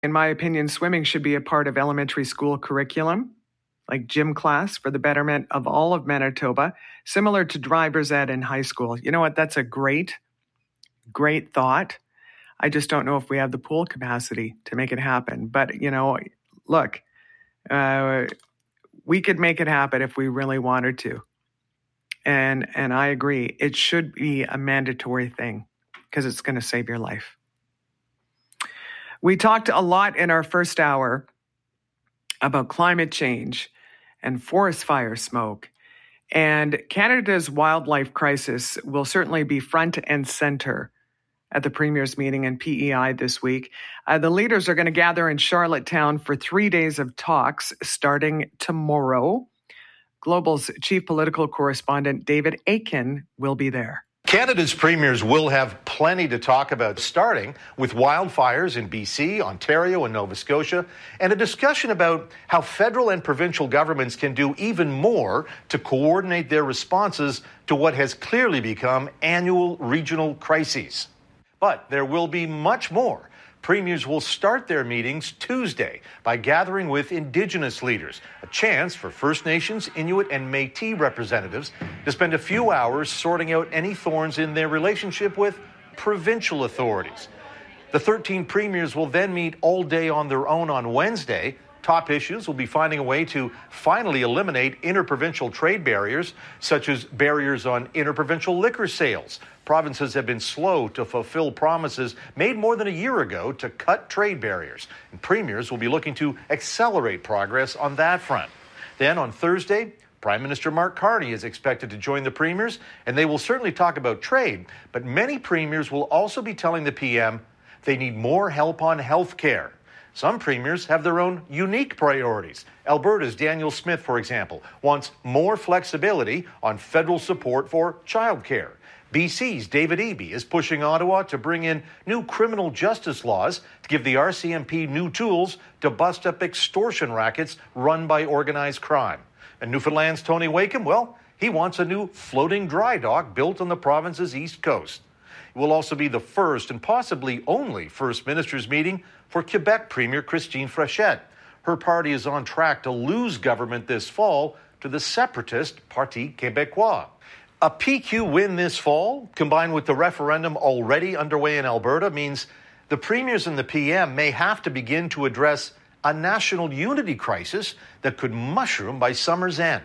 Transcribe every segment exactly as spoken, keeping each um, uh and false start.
In my opinion, swimming should be a part of elementary school curriculum, like gym class, for the betterment of all of Manitoba, similar to driver's ed in high school. You know what? That's a great, great thought. I just don't know if we have the pool capacity to make it happen. But, you know, look, uh, we could make it happen if we really wanted to. And and I agree. It should be a mandatory thing because it's going to save your life. We talked a lot in our first hour about climate change and forest fire smoke. And Canada's wildlife crisis will certainly be front and center at the Premier's meeting in P E I this week. Uh, the leaders are going to gather in Charlottetown for three days of talks starting tomorrow. Global's chief political correspondent, David Akin, will be there. Canada's premiers will have plenty to talk about, starting with wildfires in B C, Ontario, and Nova Scotia, and a discussion about how federal and provincial governments can do even more to coordinate their responses to what has clearly become annual regional crises. But there will be much more. Premiers will start their meetings Tuesday by gathering with Indigenous leaders, a chance for First Nations, Inuit, and Métis representatives to spend a few hours sorting out any thorns in their relationship with provincial authorities. The thirteen premiers will then meet all day on their own on Wednesday. Top issues will be finding a way to finally eliminate interprovincial trade barriers, such as barriers on interprovincial liquor sales. Provinces have been slow to fulfill promises made more than a year ago to cut trade barriers, and premiers will be looking to accelerate progress on that front. Then on Thursday, Prime Minister Mark Carney is expected to join the premiers, and they will certainly talk about trade, but many premiers will also be telling the P M they need more help on health care. Some premiers have their own unique priorities. Alberta's Daniel Smith, for example, wants more flexibility on federal support for childcare. B C's David Eby is pushing Ottawa to bring in new criminal justice laws to give the R C M P new tools to bust up extortion rackets run by organized crime. And Newfoundland's Tony Wakeham, well, he wants a new floating dry dock built on the province's east coast. It will also be the first and possibly only First Ministers meeting for Quebec Premier Christine Frechette. Her party is on track to lose government this fall to the separatist Parti Québécois. A P Q win this fall, combined with the referendum already underway in Alberta, means the premiers and the P M may have to begin to address a national unity crisis that could mushroom by summer's end.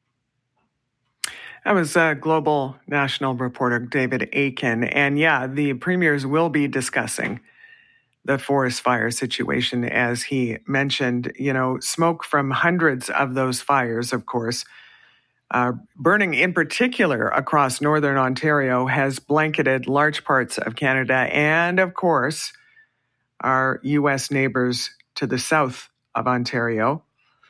That was uh, Global National reporter David Akin. And yeah, the premiers will be discussing the forest fire situation, as he mentioned. You know, smoke from hundreds of those fires, of course, uh, burning in particular across northern Ontario, has blanketed large parts of Canada and, of course, our U S neighbors to the south of Ontario.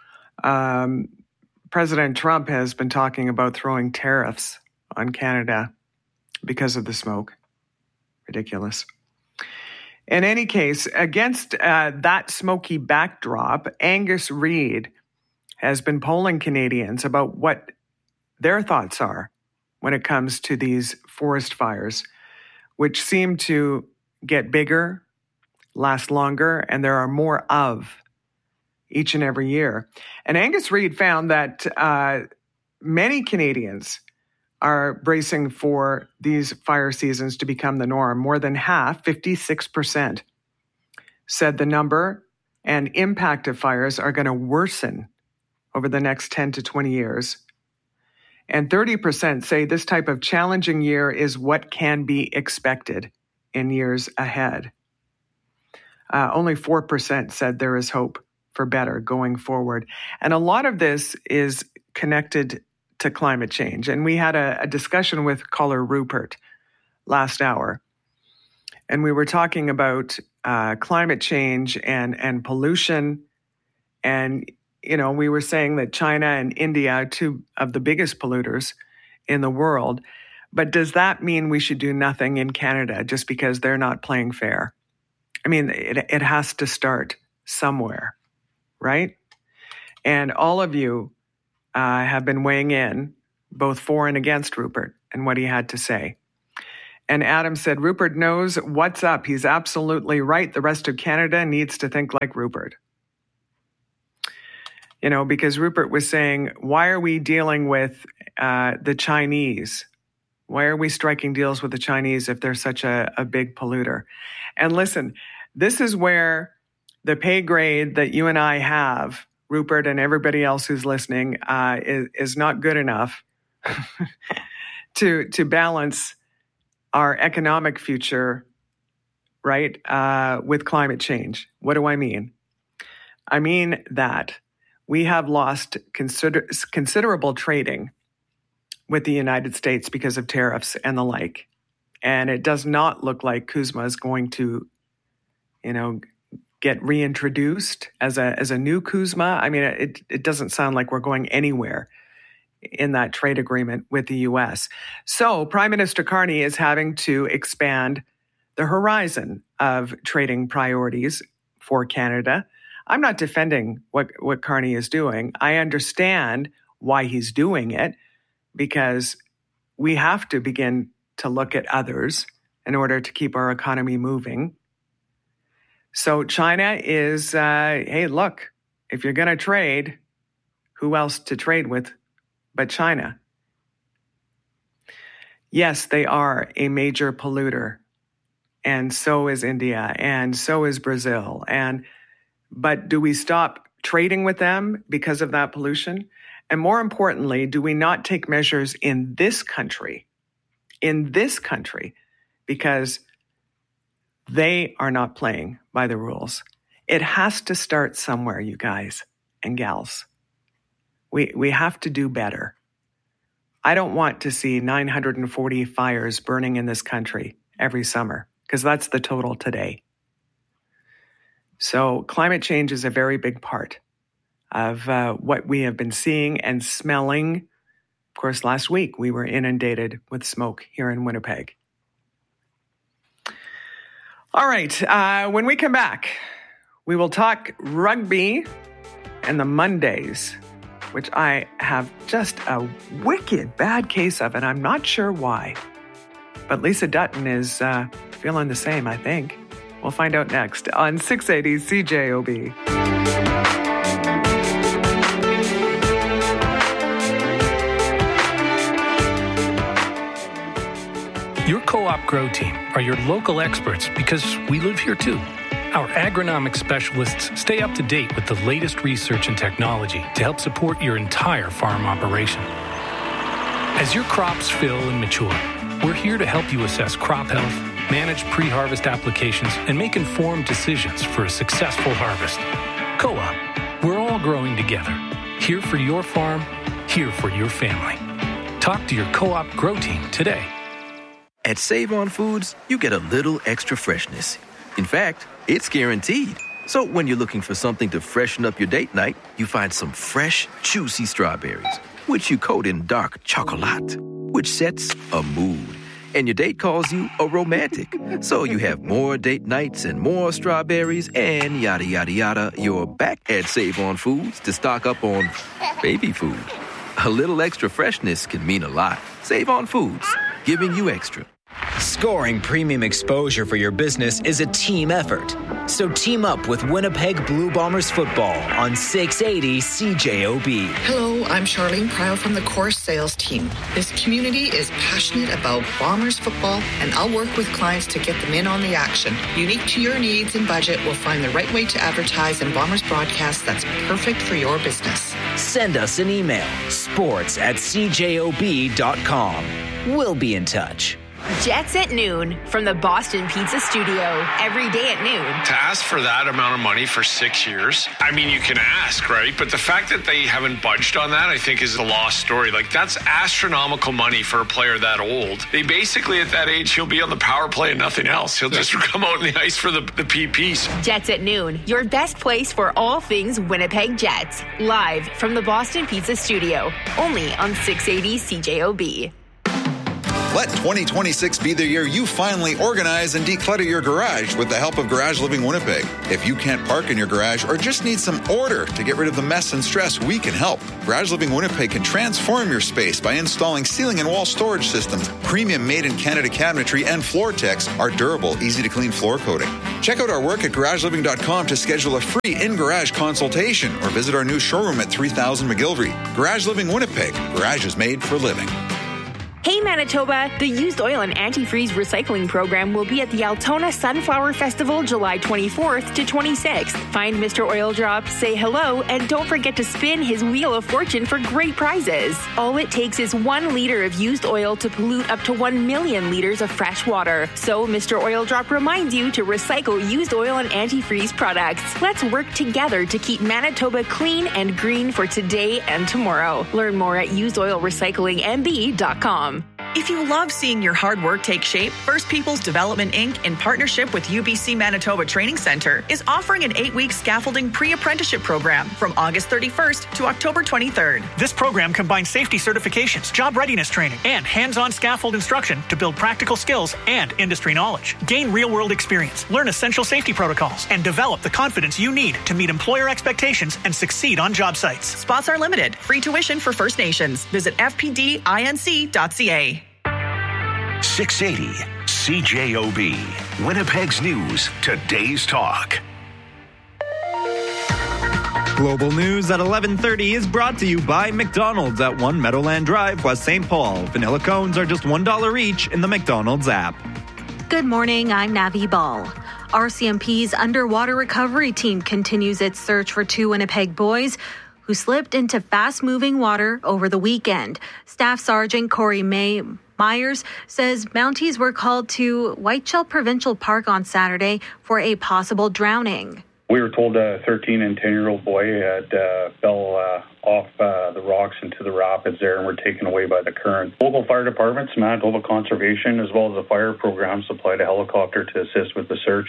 Um, President Trump has been talking about throwing tariffs on Canada because of the smoke. Ridiculous. In any case, against uh, that smoky backdrop, Angus Reid has been polling Canadians about what their thoughts are when it comes to these forest fires, which seem to get bigger, last longer, and there are more of each and every year. And Angus Reid found that uh, many Canadians are bracing for these fire seasons to become the norm. More than half, fifty-six percent, said the number and impact of fires are going to worsen over the next ten to twenty years. And thirty percent say this type of challenging year is what can be expected in years ahead. Uh, only four percent said there is hope for better going forward. And a lot of this is connected to climate change. And we had a, a discussion with caller Rupert last hour. And we were talking about uh, climate change and, and pollution. And, you know, we were saying that China and India are two of the biggest polluters in the world. But does that mean we should do nothing in Canada just because they're not playing fair? I mean, it, it has to start somewhere, right? And all of you uh, have been weighing in, both for and against Rupert and what he had to say. And Adam said, Rupert knows what's up. He's absolutely right. The rest of Canada needs to think like Rupert. You know, because Rupert was saying, why are we dealing with uh, the Chinese? Why are we striking deals with the Chinese if they're such a, a big polluter? And listen, this is where the pay grade that you and I have, Rupert and everybody else who's listening, uh, is, is not good enough to, to balance our economic future, right, uh, with climate change. What do I mean? I mean that we have lost consider- considerable trading with the United States because of tariffs and the like. And it does not look like CUSMA is going to, you know, get reintroduced as a as a new CUSMA. I mean, it it doesn't sound like we're going anywhere in that trade agreement with the U S. So Prime Minister Carney is having to expand the horizon of trading priorities for Canada. I'm not defending what, what Carney is doing. I understand why he's doing it, because we have to begin to look at others in order to keep our economy moving. So China is, uh, hey, look, if you're going to trade, who else to trade with but China? Yes, they are a major polluter, and so is India, and so is Brazil. And but do we stop trading with them because of that pollution? And more importantly, do we not take measures in this country, in this country, because they are not playing by the rules? It has to start somewhere, you guys and gals. We we have to do better. I don't want to see nine hundred forty fires burning in this country every summer, because that's the total today. So climate change is a very big part of uh, what we have been seeing and smelling. Of course, last week we were inundated with smoke here in Winnipeg. All right, uh, when we come back, we will talk rugby and the Mondays, which I have just a wicked bad case of, and I'm not sure why. But Lisa Dutton is uh, feeling the same, I think. We'll find out next on six eighty C J O B. Your Co-op Grow team are your local experts because we live here too. Our agronomic specialists stay up to date with the latest research and technology to help support your entire farm operation. As your crops fill and mature, we're here to help you assess crop health, manage pre-harvest applications, and make informed decisions for a successful harvest. Co-op, we're all growing together. Here for your farm, here for your family. Talk to your Co-op Grow team today. At Save On Foods, you get a little extra freshness. In fact, it's guaranteed. So when you're looking for something to freshen up your date night, you find some fresh, juicy strawberries, which you coat in dark chocolate, which sets a mood. And your date calls you a romantic. So you have more date nights and more strawberries and yada, yada, yada. You're back at Save On Foods to stock up on baby food. A little extra freshness can mean a lot. Save On Foods, giving you extra. Scoring premium exposure for your business is a team effort. So team up with Winnipeg Blue Bombers football on six eighty C J O B. Hello, I'm Charlene Proud from the Core Sales team. This community is passionate about Bombers football, and I'll work with clients to get them in on the action. Unique to your needs and budget, we'll find the right way to advertise in Bombers broadcast that's perfect for your business. Send us an email, sports at c j o b dot com. We'll be in touch. Jets at noon from the Boston Pizza Studio. Every day at noon. To ask for that amount of money for six years, I mean, you can ask, right? But the fact that they haven't budged on that, I think, is a lost story. Like, that's astronomical money for a player that old. They basically, at that age, he'll be on the power play and nothing else. He'll just come out in the ice for the, the P Ps. Jets at noon, your best place for all things Winnipeg Jets. Live from the Boston Pizza Studio. Only on six eighty C J O B. Let twenty twenty-six be the year you finally organize and declutter your garage with the help of Garage Living Winnipeg. If you can't park in your garage or just need some order to get rid of the mess and stress, we can help. Garage Living Winnipeg can transform your space by installing ceiling and wall storage systems. Premium made-in-Canada cabinetry and floor techs are durable, easy-to-clean floor coating. Check out our work at garage living dot com to schedule a free in-garage consultation or visit our new showroom at three thousand McGillivray. Garage Living Winnipeg. Garage is made for living. Hey Manitoba, the used oil and antifreeze recycling program will be at the Altona Sunflower Festival July twenty-fourth to twenty-sixth. Find Mister Oil Drop, say hello, and don't forget to spin his Wheel of Fortune for great prizes. All it takes is one liter of used oil to pollute up to one million liters of fresh water. So Mister Oil Drop reminds you to recycle used oil and antifreeze products. Let's work together to keep Manitoba clean and green for today and tomorrow. Learn more at used oil recycling m b dot com. If you love seeing your hard work take shape, First Peoples Development Incorporated, in partnership with U B C Manitoba Training Centre, is offering an eight-week scaffolding pre-apprenticeship program from August thirty-first to October twenty-third. This program combines safety certifications, job readiness training, and hands-on scaffold instruction to build practical skills and industry knowledge. Gain real-world experience, learn essential safety protocols, and develop the confidence you need to meet employer expectations and succeed on job sites. Spots are limited. Free tuition for First Nations. Visit f p d inc dot c a. six eighty C J O B, Winnipeg's News, today's talk. Global News at eleven thirty is brought to you by McDonald's at one Meadowland Drive, West Saint Paul. Vanilla cones are just one dollar each in the McDonald's app. Good morning, I'm Navi Ball. R C M P's underwater recovery team continues its search for two Winnipeg boys who slipped into fast-moving water over the weekend. Staff Sergeant Corey May Myers says Mounties were called to Whiteshell Provincial Park on Saturday for a possible drowning. We were told a thirteen and ten-year-old boy had uh, fell uh, off uh, the rocks into the rapids there and were taken away by the current. Local fire departments, Manitoba Conservation, as well as the fire program supplied a helicopter to assist with the search.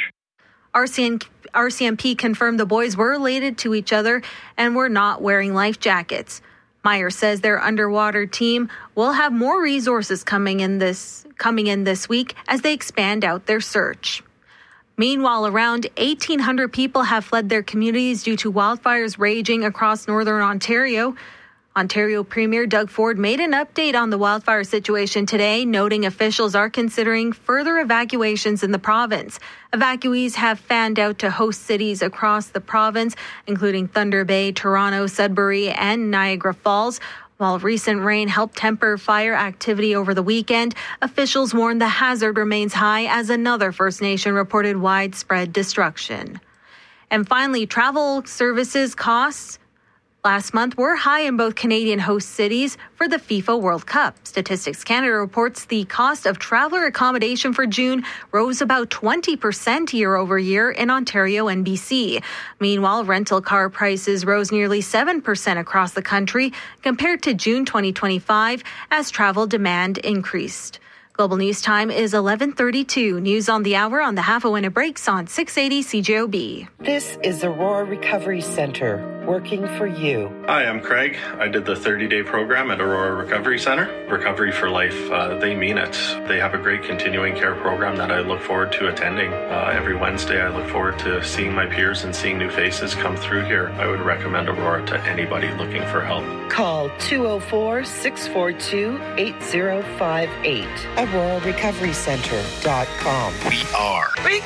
R C M P confirmed the boys were related to each other and were not wearing life jackets. Myers says their underwater team will have more resources coming in this coming in this week as they expand out their search. Meanwhile, around eighteen hundred people have fled their communities due to wildfires raging across northern Ontario. Ontario Premier Doug Ford made an update on the wildfire situation today, noting officials are considering further evacuations in the province. Evacuees have fanned out to host cities across the province, including Thunder Bay, Toronto, Sudbury, and Niagara Falls. While recent rain helped temper fire activity over the weekend, officials warn the hazard remains high as another First Nation reported widespread destruction. And finally, travel services costs last month were high in both Canadian host cities for the FIFA World Cup. Statistics Canada reports the cost of traveler accommodation for June rose about twenty percent year over year in Ontario and B C. Meanwhile, rental car prices rose nearly seven percent across the country compared to June twenty twenty-five as travel demand increased. Global News Time is eleven thirty-two. News on the hour on the half hour when it breaks on six eighty C J O B. This is Aurora Recovery Center, working for you. Hi, I'm Craig. I did the thirty-day program at Aurora Recovery Center. Recovery for Life, uh, they mean it. They have a great continuing care program that I look forward to attending. Uh, every Wednesday, I look forward to seeing my peers and seeing new faces come through here. I would recommend Aurora to anybody looking for help. Call two oh four, six four two, eight oh five eight. Aurora Recovery Center dot com. We are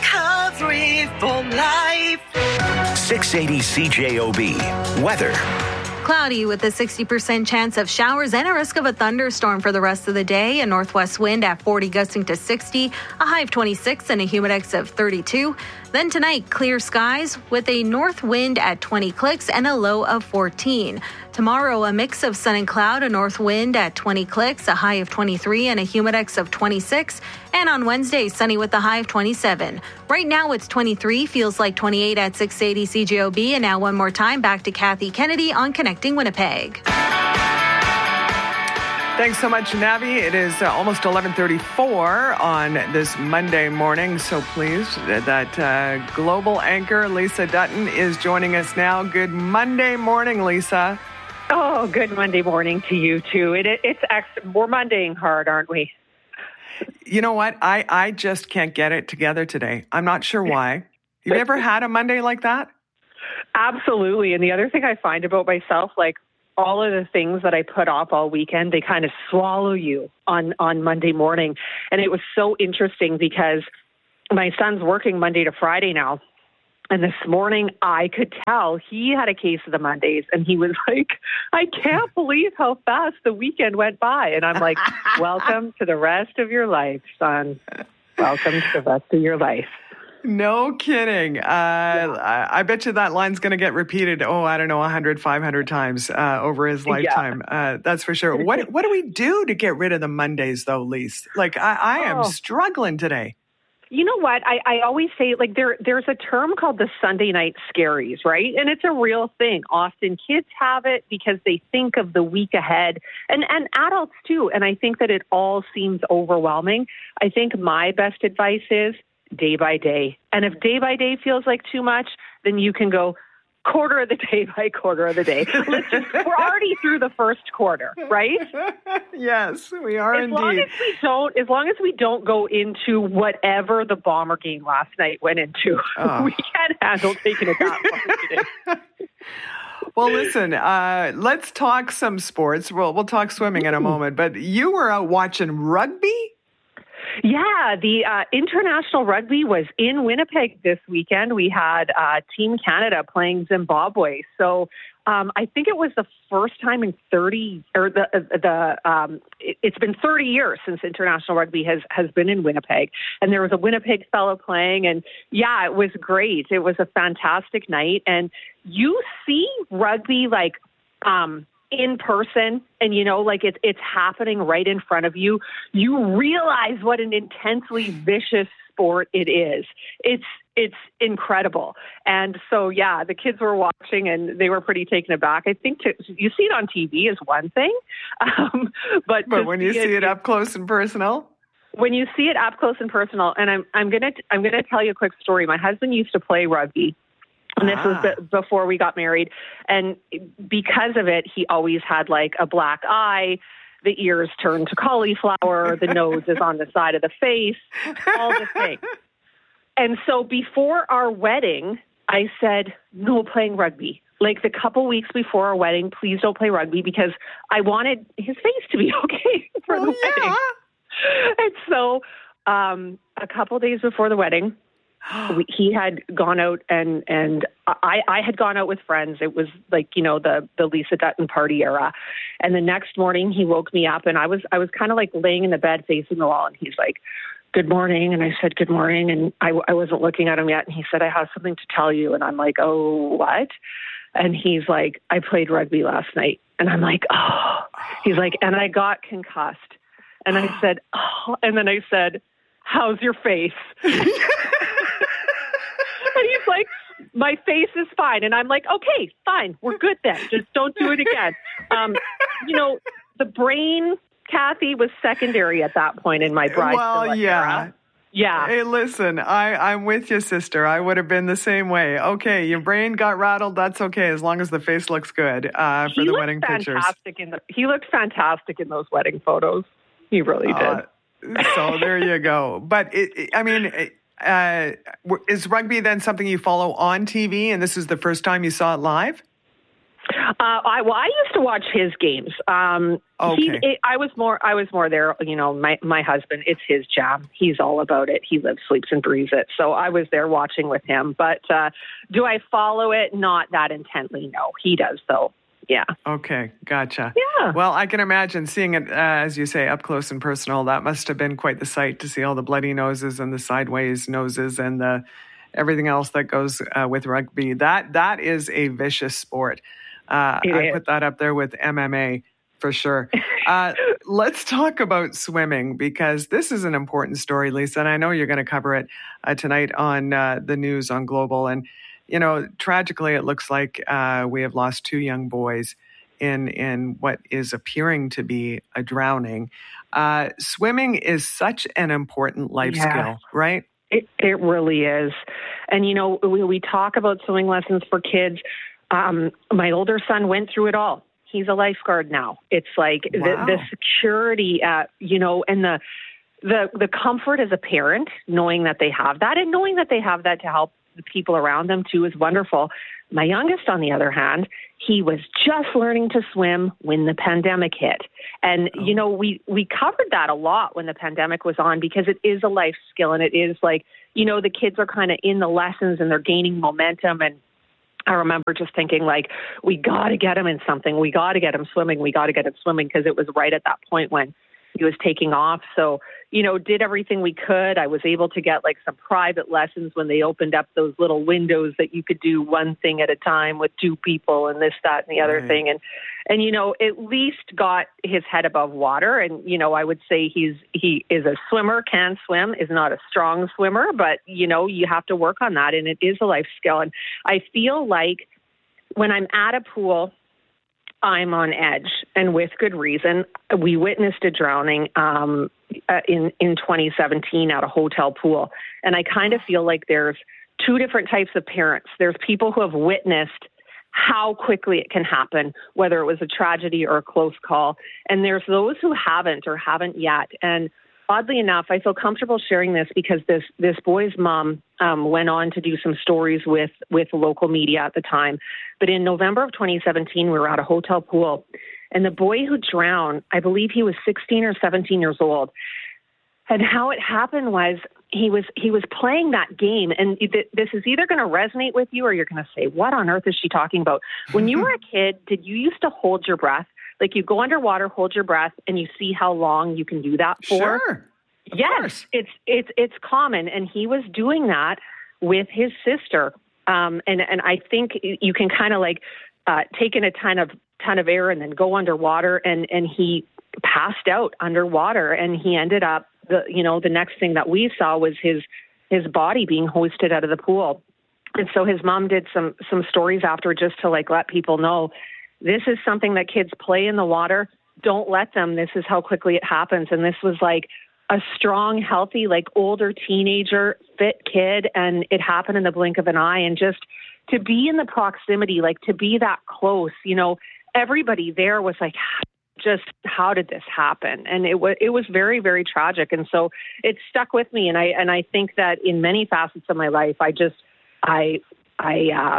Recovery for Life. six eighty C J O B. Weather. Cloudy with a sixty percent chance of showers and a risk of a thunderstorm for the rest of the day. A northwest wind at forty gusting to sixty, a high of twenty-six and a humidex of thirty-two. Then tonight, clear skies with a north wind at twenty clicks and a low of fourteen. Tomorrow, a mix of sun and cloud, a north wind at twenty clicks, a high of twenty-three and a humidex of twenty-six. And on Wednesday, sunny with a high of twenty-seven. Right now, it's twenty-three, feels like twenty-eight at six eighty C J O B. And now one more time, back to Kathy Kennedy on Connecting Winnipeg. Thanks so much, Navi. It is uh, almost eleven thirty-four on this Monday morning. So pleased that uh, global anchor Lisa Dutton is joining us now. Good Monday morning, Lisa. Oh, good Monday morning to you, too. It, it, it's ex- We're Mondaying hard, aren't we? You know what? I, I just can't get it together today. I'm not sure why. You ever had a Monday like that? Absolutely. And the other thing I find about myself, like all of the things that I put off all weekend, they kind of swallow you on, on Monday morning. And it was so interesting because my son's working Monday to Friday now. And this morning, I could tell he had a case of the Mondays, and he was like, I can't believe how fast the weekend went by. And I'm like, welcome to the rest of your life, son. Welcome to the rest of your life. No kidding. Uh, yeah. I, I bet you that line's going to get repeated, oh, I don't know, one hundred, five hundred times uh, over his lifetime. Yeah. Uh, that's for sure. What What do we do to get rid of the Mondays, though, Lise? Like, I, I am oh. struggling today. You know what? I, I always say, like, there there's a term called the Sunday night scaries, right? And it's a real thing. Often kids have it because they think of the week ahead, and, and adults too. And I think that it all seems overwhelming. I think my best advice is day by day. And if day by day feels like too much, then you can go quarter of the day by quarter of the day. Let's just, we're already through the first quarter, right? Yes, we are as indeed. Long as we don't, as long as we don't go into whatever the Bomber game last night went into, oh. we can't handle taking it that far today. Well, listen, uh, let's talk some sports. We'll, we'll talk swimming in a moment, but you were out watching rugby? Yeah, the uh, international rugby was in Winnipeg this weekend. We had uh, Team Canada playing Zimbabwe. So um, I think it was the first time in thirty, or the the um, it, it's been thirty years since international rugby has has been in Winnipeg. And there was a Winnipeg fellow playing, and yeah, it was great. It was a fantastic night, and you see rugby like. Um, in person, and you know, like it's it's happening right in front of you, you realize what an intensely vicious sport it is. It's it's incredible. And so, yeah, the kids were watching and they were pretty taken aback. I think to, you see it on T V is one thing, um, but but when you see it, it up close and personal. When you see it up close and personal, and I'm I'm gonna I'm gonna tell you a quick story. My husband used to play rugby. And this was b- before we got married. And because of it, he always had like a black eye, the ears turned to cauliflower, the nose is on the side of the face, all the things. And so before our wedding, I said, no playing rugby. Like the couple weeks before our wedding, please don't play rugby because I wanted his face to be okay for oh, the yeah. wedding. And so um, a couple days before the wedding, We, he had gone out and, and I, I had gone out with friends. It was like, you know, the, the Lisa Dutton party era. And the next morning he woke me up and I was, I was kind of like laying in the bed facing the wall. And he's like, good morning. And I said, good morning. And I, I wasn't looking at him yet. And he said, I have something to tell you. And I'm like, oh, what? And he's like, I played rugby last night. And I'm like, oh, he's like, and I got concussed. And I said, oh, and then I said, how's your face? And he's like, my face is fine. And I'm like, okay, fine. We're good then. Just don't do it again. Um, you know, the brain, Kathy, was secondary at that point in my bride. Well, yeah. Era. Yeah. Hey, listen, I, I'm with you, sister. I would have been the same way. Okay, your brain got rattled. That's okay, as long as the face looks good uh, for he the wedding fantastic pictures. In the, he looked fantastic in those wedding photos. He really did. Uh, so there you go. But, it, it, I mean... It, Uh, is rugby then something you follow on T V, and this is the first time you saw it live? Uh, I well, I used to watch his games. Um, okay. He, it, I was more. I was more there. You know, my my husband. It's his jam. He's all about it. He lives, sleeps, and breathes it. So I was there watching with him. But uh, do I follow it? Not that intently. No, he does though. Yeah. Okay. Gotcha. Yeah. Well, I can imagine seeing it, uh, as you say, up close and personal. That must have been quite the sight to see all the bloody noses and the sideways noses and the everything else that goes uh, with rugby. That that is a vicious sport. Uh, I is. put that up there with M M A for sure. Uh, let's talk about swimming because this is an important story, Lisa, and I know you're going to cover it uh, tonight on uh, the news on Global. And you know, tragically, it looks like uh, we have lost two young boys in in what is appearing to be a drowning. Uh, swimming is such an important life yeah. skill, right? It it really is. And, you know, we, we talk about swimming lessons for kids. Um, my older son went through it all. He's a lifeguard now. It's like wow. the, the security, uh, you know, and the the the comfort as a parent, knowing that they have that and knowing that they have that to help the people around them too is wonderful. My youngest, on the other hand, he was just learning to swim when the pandemic hit. And, oh. you know, we, we covered that a lot when the pandemic was on because it is a life skill and it is like, you know, the kids are kind of in the lessons and they're gaining momentum. And I remember just thinking like, we got to get him in something. We got to get him swimming. We got to get him swimming because it was right at that point when he was taking off. So, you know, did everything we could. I was able to get like some private lessons when they opened up those little windows that you could do one thing at a time with two people and this, that, and the other right. thing. And, and, you know, at least got his head above water. And, you know, I would say he's, he is a swimmer, can swim, is not a strong swimmer, but, you know, you have to work on that. And it is a life skill. And I feel like when I'm at a pool, I'm on edge, and with good reason. We witnessed a drowning um, uh, in, in twenty seventeen at a hotel pool. And I kind of feel like there's two different types of parents. There's people who have witnessed how quickly it can happen, whether it was a tragedy or a close call. And there's those who haven't or haven't yet. And oddly enough, I feel comfortable sharing this because this this boy's mom um, went on to do some stories with, with local media at the time. But in November of twenty seventeen, we were at a hotel pool, and the boy who drowned, I believe he was sixteen or seventeen years old. And how it happened was he was he was playing that game, and th- this is either going to resonate with you or you're going to say, what on earth is she talking about? When you were a kid, did you used to hold your breath? Like you go underwater, hold your breath, and you see how long you can do that for. Sure. Of yes, course. it's it's it's common, and he was doing that with his sister. Um, and and I think you can kind of like uh, take in a ton of ton of air and then go underwater, and and he passed out underwater, and he ended up the you know the next thing that we saw was his his body being hoisted out of the pool. And so his mom did some some stories after just to like let people know. This is something that kids play in the water. Don't let them. This is how quickly it happens. And this was like a strong, healthy, like older teenager, fit kid. And it happened in the blink of an eye. And just to be in the proximity, like to be that close, you know, everybody there was like, just how did this happen? And it was, it was very, very tragic. And so it stuck with me. And I, and I think that in many facets of my life, I just, I, I, uh,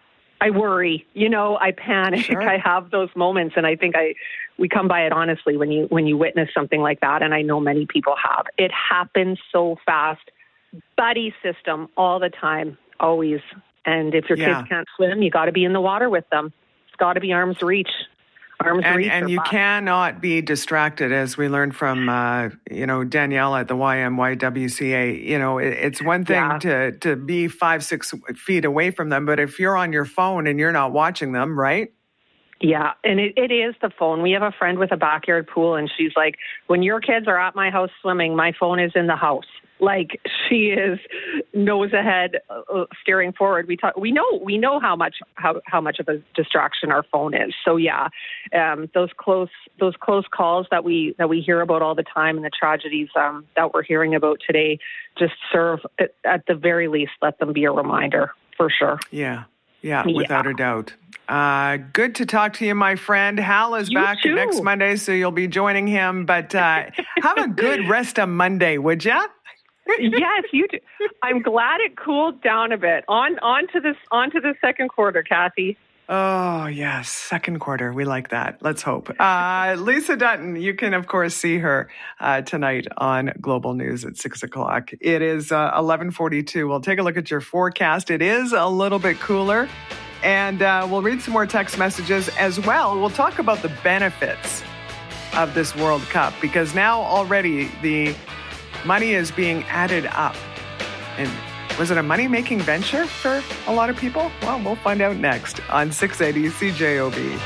I worry, you know, I panic. Sure. I have those moments. And I think I, we come by it honestly when you, when you witness something like that. And I know many people have. It happens so fast. Buddy system all the time, always. And if your yeah. kids can't swim, you got to be in the water with them. It's got to be arm's reach. Arms and reach and you fast. Cannot be distracted, as we learned from, uh, you know, Danielle at the Y M Y W C A. You know, it, it's one thing yeah. to, to be five, six feet away from them, but if you're on your phone and you're not watching them, right? Yeah, and it, it is the phone. We have a friend with a backyard pool, and she's like, when your kids are at my house swimming, my phone is in the house. Like she is nose ahead, uh, staring forward. We talk. We know. We know how much how, how much of a distraction our phone is. So yeah, um, those close those close calls that we that we hear about all the time, and the tragedies um, that we're hearing about today, just serve at, at the very least, let them be a reminder for sure. Yeah, yeah, yeah. Without a doubt. Uh, good to talk to you, my friend. Hal is you back too. next Monday, so you'll be joining him. But uh, have a good rest of Monday, would ya? Yes, you do. I'm glad it cooled down a bit. On on to this on to the second quarter, Kathy. Oh, yes. Second quarter. We like that. Let's hope. Uh, Lisa Dutton, you can, of course, see her uh, tonight on Global News at six o'clock. It is uh, eleven forty-two. We'll take a look at your forecast. It is a little bit cooler. And uh, we'll read some more text messages as well. We'll talk about the benefits of this World Cup, because now already the money is being added up. And was it a money-making venture for a lot of people? Well, we'll find out next on six eighty C J O B.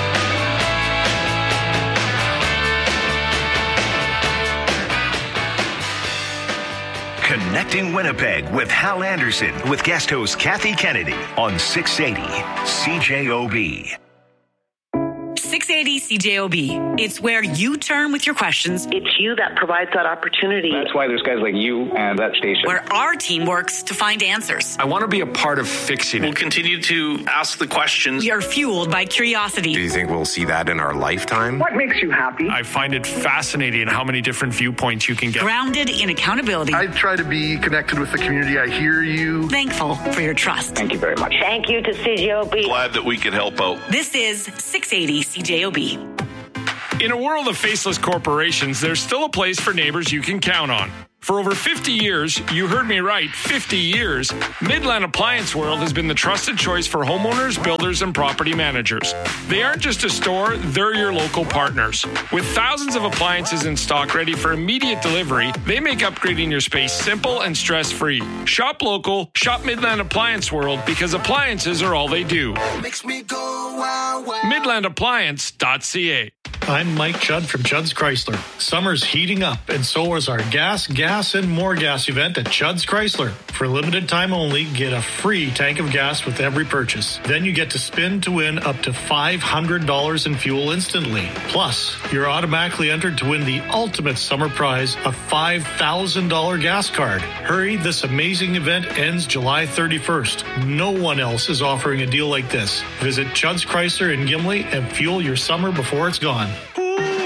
Connecting Winnipeg with Hal Anderson with guest host Kathy Kennedy on six eighty C J O B. six eighty C J O B. It's where you turn with your questions. It's you that provides that opportunity. That's why there's guys like you and that station. Where our team works to find answers. I want to be a part of fixing it. We'll continue to ask the questions. We are fueled by curiosity. Do you think we'll see that in our lifetime? What makes you happy? I find it fascinating how many different viewpoints you can get. Grounded in accountability. I try to be connected with the community. I hear you. Thankful for your trust. Thank you very much. Thank you to C J O B. Glad that we could help out. This is six eighty C J O B. In a world of faceless corporations, there's still a place for neighbors you can count on. For over fifty years, you heard me right, fifty years, Midland Appliance World has been the trusted choice for homeowners, builders, and property managers. They aren't just a store, they're your local partners. With thousands of appliances in stock ready for immediate delivery, they make upgrading your space simple and stress-free. Shop local, shop Midland Appliance World, because appliances are all they do. Makes me go wow, wow. midland appliance dot c a. I'm Mike Judd from Judd's Chrysler. Summer's heating up, and so is our gas, gas, and more gas event at Judd's Chrysler. For a limited time only, get a free tank of gas with every purchase. Then you get to spin to win up to five hundred dollars in fuel instantly. Plus, you're automatically entered to win the ultimate summer prize, a five thousand dollars gas card. Hurry, this amazing event ends July thirty-first. No one else is offering a deal like this. Visit Judd's Chrysler in Gimli and fuel your summer before it's gone.